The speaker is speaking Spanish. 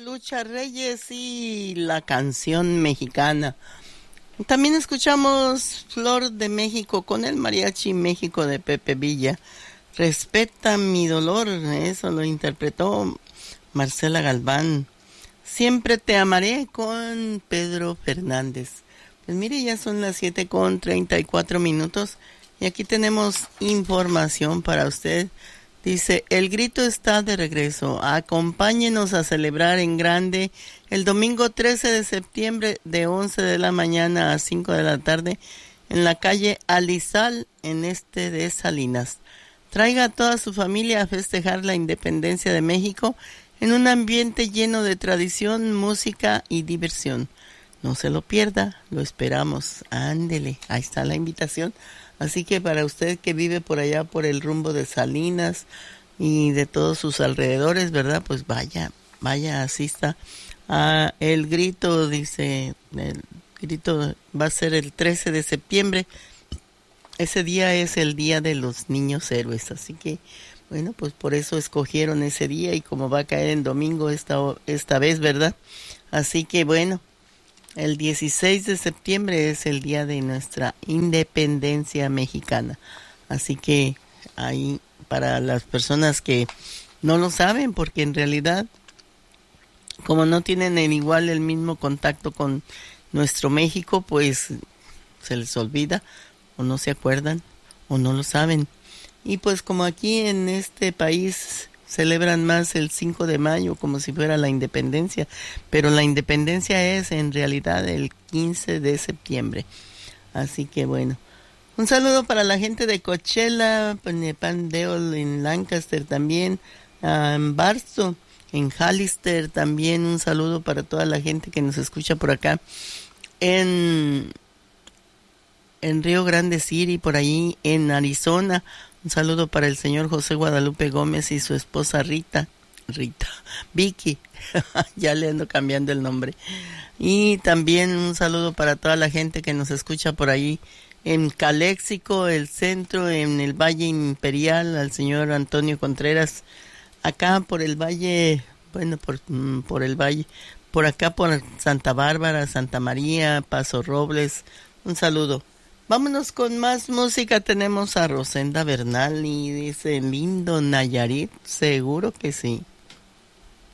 Lucha Reyes y la canción mexicana. También escuchamos Flor de México con el Mariachi México de Pepe Villa. Respeta mi dolor, eso lo interpretó Marcela Galván. Siempre te amaré con Pedro Fernández. Pues mire, ya son las 7:34 y aquí tenemos información para usted. Dice, el grito está de regreso. Acompáñenos a celebrar en grande el domingo 13 de septiembre de 11 de la mañana a 5 de la tarde en la calle Alizal en de Salinas. Traiga a toda su familia a festejar la independencia de México en un ambiente lleno de tradición, música y diversión. No se lo pierda, lo esperamos. Ándele, ahí está la invitación. Así que para usted que vive por allá, por el rumbo de Salinas y de todos sus alrededores, ¿verdad? Pues vaya, asista a el grito, dice, el grito va a ser el 13 de septiembre. Ese día es el día de los niños héroes, así que, bueno, pues por eso escogieron ese día y como va a caer en domingo esta vez, ¿verdad? Así que, bueno. El 16 de septiembre es el día de nuestra independencia mexicana. Así que ahí para las personas que no lo saben, porque en realidad, como no tienen el mismo contacto con nuestro México, pues se les olvida o no se acuerdan o no lo saben. Y pues como aquí en este país celebran más el 5 de mayo como si fuera la independencia, pero la independencia es en realidad el 15 de septiembre. Así que bueno, un saludo para la gente de Coachella, Pandeol en Lancaster también, en Barstow, en Hollister también, un saludo para toda la gente que nos escucha por acá, en Río Grande City, por ahí en Arizona. Un saludo para el señor José Guadalupe Gómez y su esposa Vicky, ya le ando cambiando el nombre. Y también un saludo para toda la gente que nos escucha por ahí en Caléxico, el centro, en el Valle Imperial, al señor Antonio Contreras, acá por el Valle, bueno, por el Valle, por acá por Santa Bárbara, Santa María, Paso Robles, un saludo. Vámonos con más música. Tenemos a Rosenda Bernal y dice, lindo Nayarit, seguro que sí.